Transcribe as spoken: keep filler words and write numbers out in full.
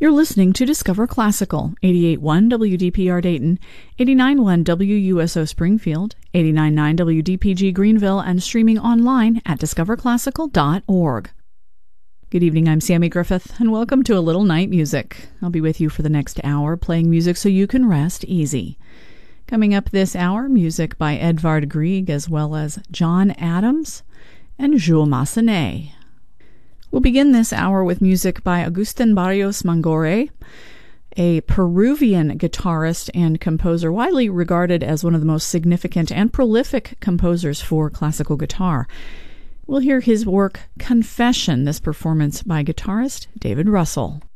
You're listening to Discover Classical, eighty-eight point one W D P R Dayton, eighty-nine point one W U S O Springfield, eighty-nine point nine W D P G Greenville, and streaming online at discover classical dot org. Good evening, I'm Sammy Griffith, and welcome to A Little Night Music. I'll be with you for the next hour, playing music so you can rest easy. Coming up this hour, music by Edvard Grieg, as well as John Adams and Jules Massenet. We'll begin this hour with music by Agustin Barrios Mangore, a Peruvian guitarist and composer widely regarded as one of the most significant and prolific composers for classical guitar. We'll hear his work Confession, this performance by guitarist David Russell.